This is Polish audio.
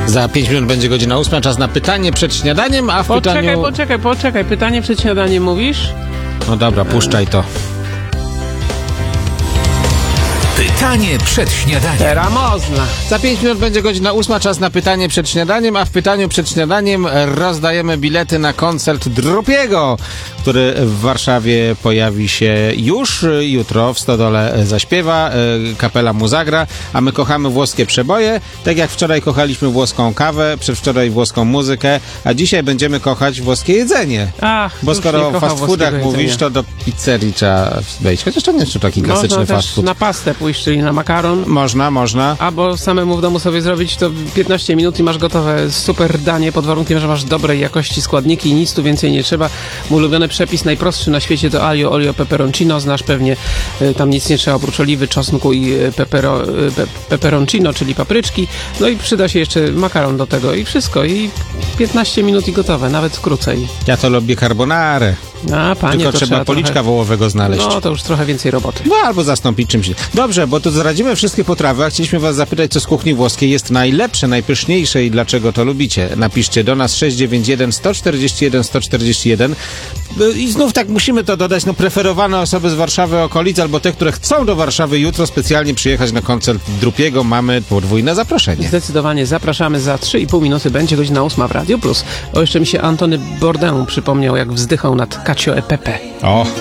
Za 5 minut będzie godzina 8, czas na pytanie przed śniadaniem, a w pytaniu... Poczekaj, pytanie przed śniadaniem mówisz? No dobra, puszczaj to. Pytanie przed śniadaniem. Teraz można. Za 5 minut będzie godzina 8, czas na pytanie przed śniadaniem, a w pytaniu przed śniadaniem rozdajemy bilety na koncert Drupiego, który w Warszawie pojawi się już jutro, w Stodole zaśpiewa, kapela mu zagra, a my kochamy włoskie przeboje, tak jak wczoraj kochaliśmy włoską kawę, przedwczoraj włoską muzykę, a dzisiaj będziemy kochać włoskie jedzenie. Bo skoro o fast foodach mówisz, to do pizzerii trzeba wejść, chociaż to nie jest taki klasyczny fast food. Na pastę pójść, czyli na makaron. Można. Albo samemu w domu sobie zrobić to 15 minut i masz gotowe super danie pod warunkiem, że masz dobrej jakości składniki i nic tu więcej nie trzeba. Mój ulubiony przepis, najprostszy na świecie, to aglio olio peperoncino. Znasz pewnie, tam nic nie trzeba oprócz oliwy, czosnku i peperoncino, czyli papryczki. No i przyda się jeszcze makaron do tego i wszystko. I 15 minut i gotowe, nawet krócej. Ja to lubię carbonarę. A, panie, tylko to trzeba policzka trochę... wołowego znaleźć. No, to już trochę więcej roboty. No, albo zastąpić czymś. Dobrze, bo tu zdradzimy wszystkie potrawy, a chcieliśmy was zapytać, co z kuchni włoskiej jest najlepsze, najpyszniejsze i dlaczego to lubicie. Napiszcie do nas 691 141 141. I znów tak musimy to dodać, preferowane osoby z Warszawy, okolic, albo te, które chcą do Warszawy jutro specjalnie przyjechać na koncert Drupiego. Mamy podwójne zaproszenie. Zdecydowanie zapraszamy. Za 3,5 minuty będzie godzina 8 w Radio Plus. O, jeszcze mi się Antony Bourdain przypomniał, jak wzdychał nad Cacio e Pepe. O!